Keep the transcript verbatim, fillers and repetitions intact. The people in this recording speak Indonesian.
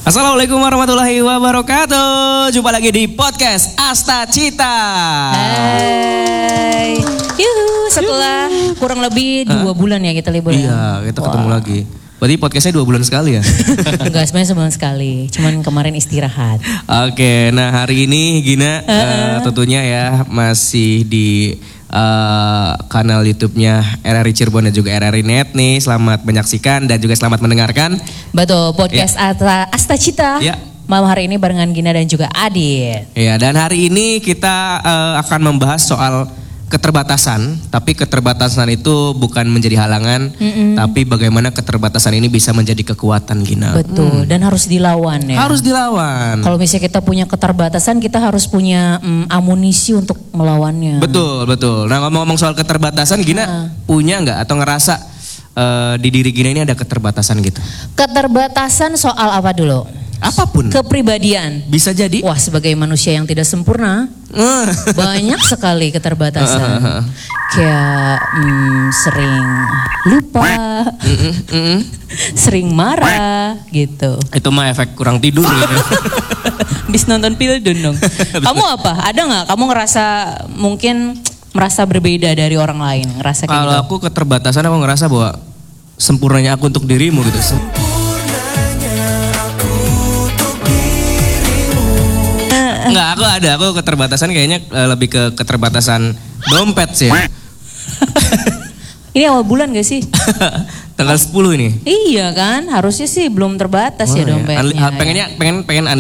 Assalamualaikum warahmatullahi wabarakatuh. Jumpa lagi di podcast Asta Cita. Hai. Yuhu, setelah Yuhu. kurang lebih dua huh? bulan ya kita liburan. Iya, kita wow. ketemu lagi. Berarti podcastnya dua bulan sekali ya? Enggak, sebenarnya sebulan sekali. Cuman kemarin istirahat. Oke, nah hari ini Gina uh -uh. Uh, tentunya ya masih di uh, kanal YouTube-nya R R I Cirebon dan juga R R I Net nih. Selamat menyaksikan dan juga selamat mendengarkan. Betul, podcast ya. Asta, Asta Cita. Ya. Malam hari ini barengan Gina dan juga Adit. Ya, dan hari ini kita uh, akan membahas soal keterbatasan, tapi keterbatasan itu bukan menjadi halangan, mm-mm. tapi bagaimana keterbatasan ini bisa menjadi kekuatan, Gina. Betul, hmm. dan harus dilawan ya. Harus dilawan. Kalau misalnya kita punya keterbatasan, kita harus punya mm, amunisi untuk melawannya. Betul, betul. Nah, ngomong-ngomong soal keterbatasan, Gina nah. punya nggak atau ngerasa uh, di diri Gina ini ada keterbatasan gitu? Keterbatasan soal apa dulu? Apapun. Kepribadian. Bisa jadi. Wah, sebagai manusia yang tidak sempurna, banyak sekali keterbatasan. Kayak mm, sering lupa, mm-mm, mm-mm. sering marah, gitu. Itu mah efek kurang tidur. Bis nonton film dong. Kamu apa? Ada nggak? Kamu ngerasa mungkin merasa berbeda dari orang lain? Ngerasa kayak Kalau gitu? aku keterbatasan, aku ngerasa bahwa sempurnanya aku untuk dirimu gitu. Enggak, aku ada, aku keterbatasan kayaknya uh, lebih ke keterbatasan dompet sih. Ini awal bulan gak sih? Tanggal sepuluh ini. Iya kan, harusnya sih belum terbatas oh, ya dompetnya. Ya. Pengennya, pengen pengen